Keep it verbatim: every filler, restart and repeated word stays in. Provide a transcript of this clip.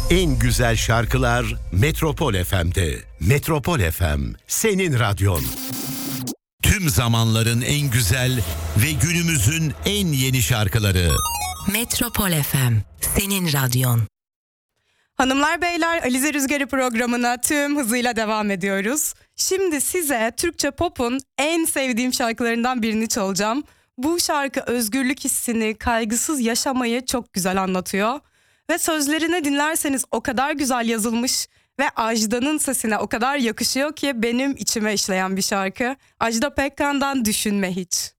En güzel şarkılar Metropol F M'de. Metropol F M, senin radyon. Tüm zamanların en güzel ve günümüzün en yeni şarkıları. Metropol F M, senin radyon. Hanımlar beyler, Alize Rüzgarı programına tüm hızıyla devam ediyoruz. Şimdi size Türkçe pop'un en sevdiğim şarkılarından birini çalacağım. Bu şarkı özgürlük hissini, kaygısız yaşamayı çok güzel anlatıyor. Ve sözlerini dinlerseniz o kadar güzel yazılmış ve Ajda'nın sesine o kadar yakışıyor ki benim içime işleyen bir şarkı. Ajda Pekkan'dan Düşünme Hiç.